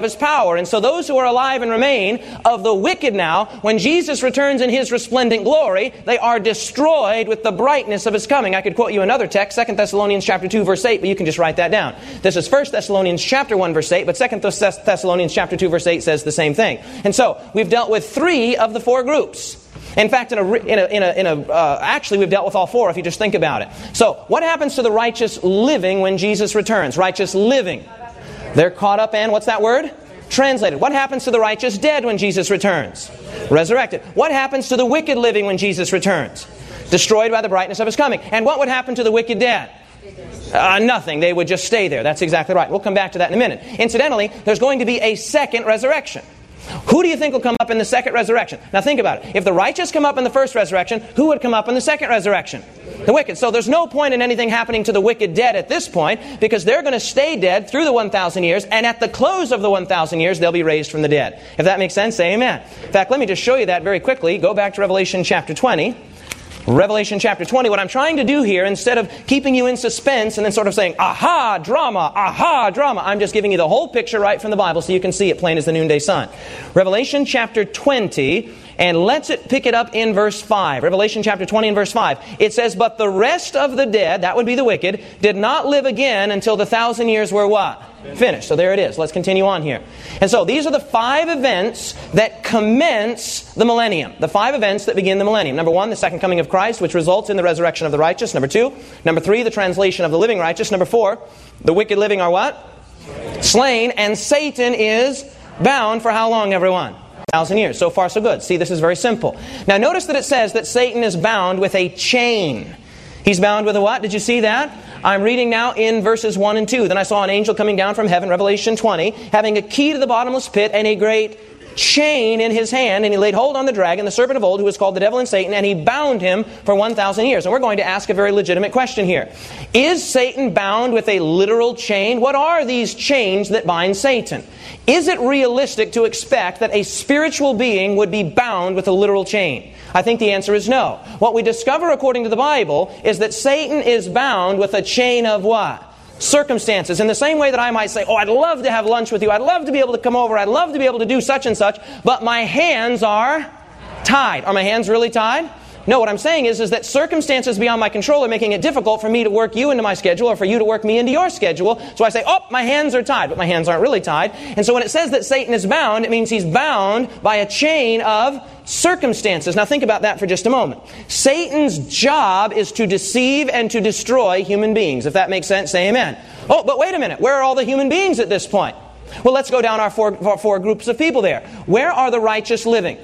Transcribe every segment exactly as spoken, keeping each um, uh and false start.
His power. And so those who are alive and remain of the wicked now, when Jesus returns in His resplendent glory, they are destroyed with the brightness of His coming. I could quote you another text, Second Thessalonians chapter two, verse eight, but you can just write that down. This is First Thessalonians chapter one, verse eight, but Second Thessalonians chapter two, verse eight says the same thing. And so we've dealt with three of the four groups. In fact, in a, in a, in a, in a uh, actually, we've dealt with all four if you just think about it. So, what happens to the righteous living when Jesus returns? Righteous living. They're caught up and, what's that word? Translated. What happens to the righteous dead when Jesus returns? Resurrected. What happens to the wicked living when Jesus returns? Destroyed by the brightness of His coming. And what would happen to the wicked dead? Uh, nothing. They would just stay there. That's exactly right. We'll come back to that in a minute. Incidentally, there's going to be a second resurrection. Who do you think will come up in the second resurrection? Now think about it. If the righteous come up in the first resurrection, who would come up in the second resurrection? The wicked. So there's no point in anything happening to the wicked dead at this point, because they're going to stay dead through the one thousand years, and at the close of the one thousand years, they'll be raised from the dead. If that makes sense, say amen. In fact, let me just show you that very quickly. Go back to Revelation chapter twenty. Revelation chapter twenty, what I'm trying to do here, instead of keeping you in suspense and then sort of saying, aha, drama, aha, drama, I'm just giving you the whole picture right from the Bible so you can see it plain as the noonday sun. Revelation chapter twenty, and let's it pick it up in verse five. Revelation chapter twenty and verse five. It says, but the rest of the dead, that would be the wicked, did not live again until the thousand years were what? Finished. So there it is. Let's continue on here. And so these are the five events that commence the millennium. The five events that begin the millennium. Number one, the second coming of Christ, which results in the resurrection of the righteous. Number two. Number three, the translation of the living righteous. Number four, the wicked living are what? Slain. And Satan is bound for how long, everyone? Thousand years. So far, so good. See, this is very simple. Now notice that it says that Satan is bound with a chain. He's bound with a what? Did you see that? I'm reading now in verses one and two. Then I saw an angel coming down from heaven, Revelation twenty, having a key to the bottomless pit and a great chain in his hand. And he laid hold on the dragon, the serpent of old, who is called the devil and Satan, and he bound him for one thousand years. And we're going to ask a very legitimate question here. Is Satan bound with a literal chain? What are these chains that bind Satan? Is it realistic to expect that a spiritual being would be bound with a literal chain? I think the answer is no. What we discover according to the Bible is that Satan is bound with a chain of what? Circumstances. In the same way that I might say, oh, I'd love to have lunch with you. I'd love to be able to come over. I'd love to be able to do such and such. But my hands are tied. Are my hands really tied? No, what I'm saying is, is that circumstances beyond my control are making it difficult for me to work you into my schedule or for you to work me into your schedule. So I say, oh, my hands are tied. But my hands aren't really tied. And so when it says that Satan is bound, it means he's bound by a chain of circumstances. Now think about that for just a moment. Satan's job is to deceive and to destroy human beings. If that makes sense, say amen. Oh, but wait a minute. Where are all the human beings at this point? Well, let's go down our four, our four groups of people there. Where are the righteous living?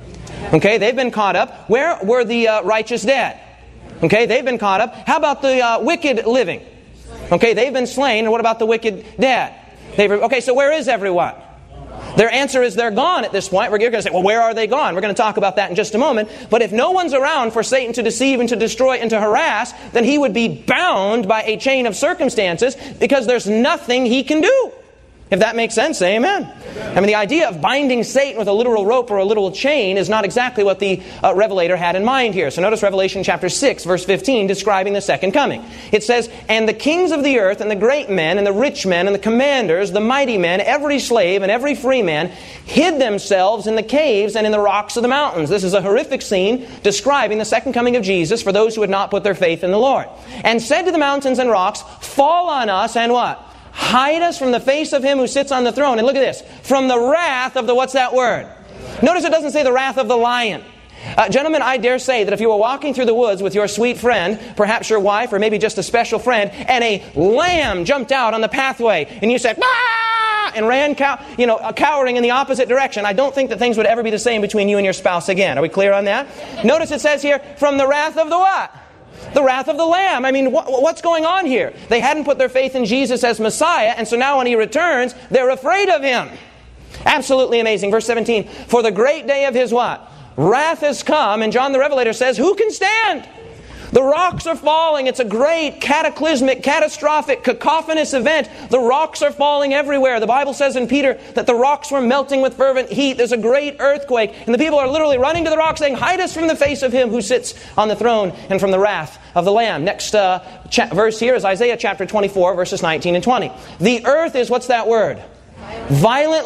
Okay, they've been caught up. Where were the uh, righteous dead? Okay, they've been caught up. How about the uh, wicked living? Okay, they've been slain. And what about the wicked dead? They've, okay, so where is everyone? Their answer is they're gone at this point. We're going to say, well, where are they gone? We're going to talk about that in just a moment. But if no one's around for Satan to deceive and to destroy and to harass, then he would be bound by a chain of circumstances because there's nothing he can do. If that makes sense, say amen. I mean, the idea of binding Satan with a literal rope or a literal chain is not exactly what the uh, Revelator had in mind here. So notice Revelation chapter six, verse fifteen, describing the second coming. It says, and the kings of the earth, and the great men, and the rich men, and the commanders, the mighty men, every slave, and every free man, hid themselves in the caves and in the rocks of the mountains. This is a horrific scene describing the second coming of Jesus for those who had not put their faith in the Lord. And said to the mountains and rocks, fall on us, and what? Hide us from the face of him who sits on the throne. And look at this. From the wrath of the, what's that word? Notice it doesn't say the wrath of the lion. Uh, gentlemen, I dare say that if you were walking through the woods with your sweet friend, perhaps your wife, or maybe just a special friend, and a lamb jumped out on the pathway, and you said, ah! And ran, cow- you know, uh, cowering in the opposite direction, I don't think that things would ever be the same between you and your spouse again. Are we clear on that? Notice it says here, from the wrath of the what? The wrath of the Lamb. I mean, wh- what's going on here? They hadn't put their faith in Jesus as Messiah, and so now when he returns, they're afraid of him. Absolutely amazing. Verse seventeen, for the great day of his what? Wrath has come, and John the Revelator says, who can stand? The rocks are falling. It's a great, cataclysmic, catastrophic, cacophonous event. The rocks are falling everywhere. The Bible says in Peter that the rocks were melting with fervent heat. There's a great earthquake. And the people are literally running to the rocks saying, hide us from the face of him who sits on the throne and from the wrath of the Lamb. Next uh, cha- verse here is Isaiah chapter twenty-four, verses nineteen and twenty. The earth is, what's that word? Violently